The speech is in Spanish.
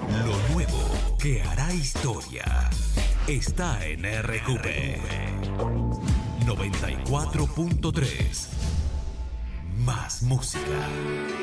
Lo nuevo que hará historia está en RQP 94.3. Más música.